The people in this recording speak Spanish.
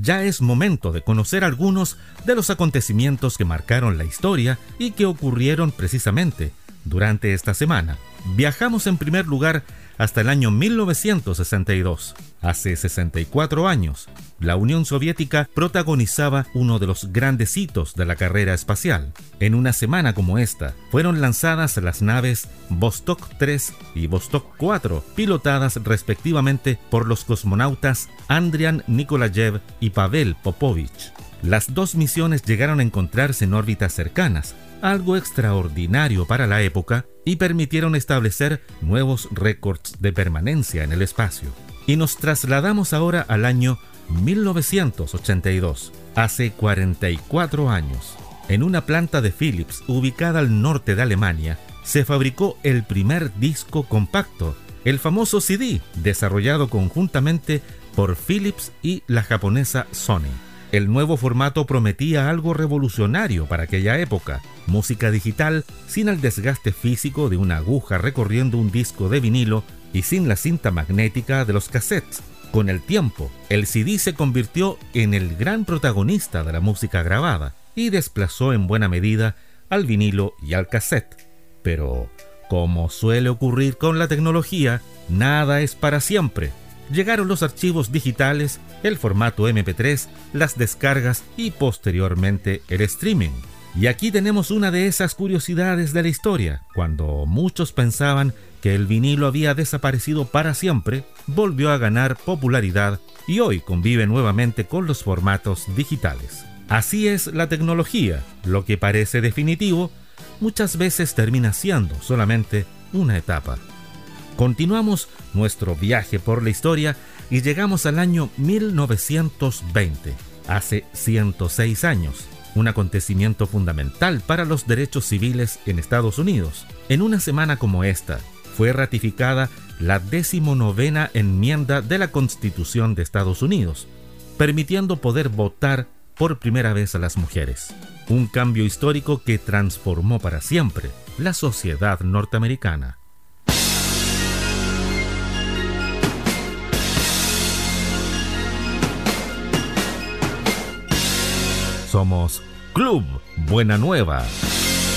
ya es momento de conocer algunos de los acontecimientos que marcaron la historia y que ocurrieron precisamente durante esta semana. Viajamos en primer lugar hasta el año 1962. Hace 64 años, la Unión Soviética protagonizaba uno de los grandes hitos de la carrera espacial. En una semana como esta, fueron lanzadas las naves Vostok 3 y Vostok 4, pilotadas respectivamente por los cosmonautas Andrian Nikolayev y Pavel Popovich. Las dos misiones llegaron a encontrarse en órbitas cercanas, algo extraordinario para la época, y permitieron establecer nuevos récords de permanencia en el espacio. Y nos trasladamos ahora al año 1982, hace 44 años. En una planta de Philips ubicada al norte de Alemania, se fabricó el primer disco compacto, el famoso CD, desarrollado conjuntamente por Philips y la japonesa Sony. El nuevo formato prometía algo revolucionario para aquella época: música digital sin el desgaste físico de una aguja recorriendo un disco de vinilo y sin la cinta magnética de los cassettes. Con el tiempo, el CD se convirtió en el gran protagonista de la música grabada y desplazó en buena medida al vinilo y al cassette. Pero, como suele ocurrir con la tecnología, nada es para siempre. Llegaron los archivos digitales, el formato MP3, las descargas y posteriormente el streaming. Y aquí tenemos una de esas curiosidades de la historia. Cuando muchos pensaban que el vinilo había desaparecido para siempre, volvió a ganar popularidad y hoy convive nuevamente con los formatos digitales. Así es la tecnología: lo que parece definitivo muchas veces termina siendo solamente una etapa. Continuamos nuestro viaje por la historia y llegamos al año 1920, hace 106 años, un acontecimiento fundamental para los derechos civiles en Estados Unidos. En una semana como esta, fue ratificada la 19ª enmienda de la Constitución de Estados Unidos, permitiendo poder votar por primera vez a las mujeres. Un cambio histórico que transformó para siempre la sociedad norteamericana. Somos Club Buena Nueva.